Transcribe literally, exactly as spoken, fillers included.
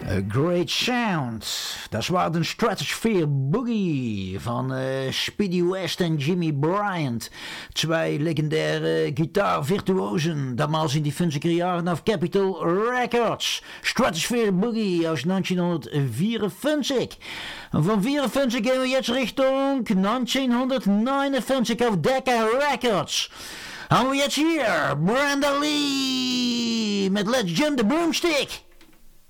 A Great Sound. Dat was de Stratosphere Boogie van uh, Speedy West en Jimmy Bryant. Twee legendaire gitaarvirtuosen. Damals in die funzige jaren af Capitol Records. Stratosphere Boogie aus negentienhonderdvierenfünfzig. En van vierenfünfzig gaan we jetzt Richtung negentienhonderdneunundfünfzig auf Decca Records. En we jetzt hier Brenda Lee met Let's Jump the Broomstick.